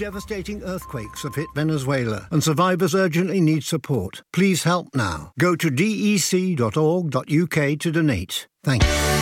devastating earthquakes have hit Venezuela, and survivors urgently need support. Please help now. Go to dec.org.uk to donate. Thank you.